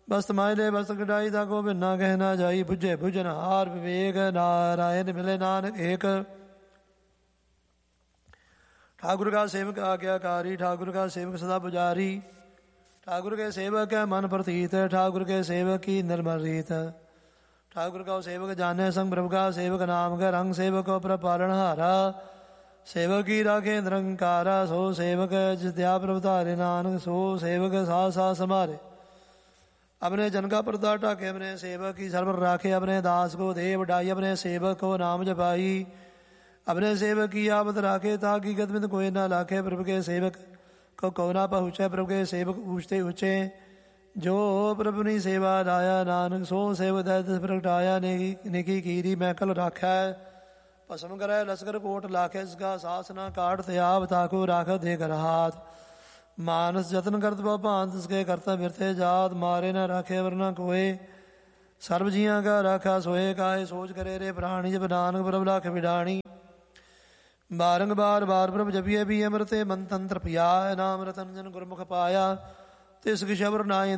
ਬਸਤ ਮਾਇਲੇ ਬਸਤ ਕਢਾਈ ਦਾ ਕੋ ਬਿਨਾ ਕਹਿ ਨਾ ਜਾਈ। ਬੁਝੇ ਬੁਝਨ ਹਾਰ ਵਿਵੇਕ ਨਾਰਾਇਣ ਮਿਲੇ ਨਾਨਕ ਏਕ। ठाकुर का सेवक आज्ञाकारी, ठाकुर का सेवक सदा पुजारी, ठाकुर के सेवक है मन प्रतीत, ठाकुर के सेवक की निर्मल रीत। ठाकुर का सेवक जाने संग प्रभु का सेवक नाम का रंग, सेवक पर पालन हारा, सेवक की राखे निरंकारा। सो सेवक जिस दया प्रभु धारे नानक, सो सेवक साथ साथ समारे। अपने जन का पर्दा ढाके अपने सेवक की सर्वर राखे, अपने दास को दे बढ़ाई, अपने सेवक को नाम जपाई। अपने सेवक की आबद राखे, ताकि गदमित कोई ना लाखे। प्रभु के सेवक को ना पहुँचे, प्रभु के सेवक पूछते ऊँचे। जो प्रभु ने सेवा लाया नानक, सो सेवक दैत प्रगटाया। नेकी कीरी मैं कल राखा, भस्म करे लश्कर कोट लाखे। इसका सास न काट त्याब, ताको राख दे कर हाथ। मानस जतन करत भांत, इसके करता बिरते जात। मारे न राखे वरना कोय, सर्व जियां का राखा सोए। काहे सोच करे रे प्राणी, जब नानक प्रभु लाख बिडाणी। बारंबार बार प्रभ जपिए भी अमृते मन तंत्र पिया। नाम रतन जन गुरमुख पाया, तिस किशवर नाय